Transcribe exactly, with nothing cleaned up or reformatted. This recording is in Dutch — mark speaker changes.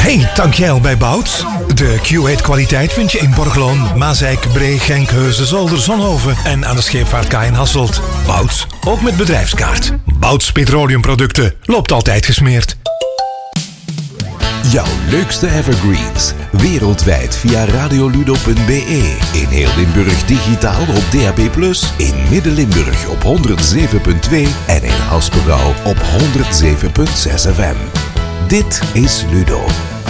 Speaker 1: Hey, tank jij al bij Bouts? De Q ocht kwaliteit vind je in Borgelon, Maasijk, Bree, Genk, Heusden, Zolder, Zonhoven en aan de scheepvaartkaai in Hasselt. Bouts, ook met bedrijfskaart. Bouts Petroleumproducten, loopt altijd gesmeerd.
Speaker 2: Jouw leukste evergreens. Wereldwijd via radioludo punt b e. In heel Limburg digitaal op D A B plus. In Midden-Limburg op honderdzeven komma twee. En in Haspengouw op honderdzeven komma zes F M. Dit is Ludo.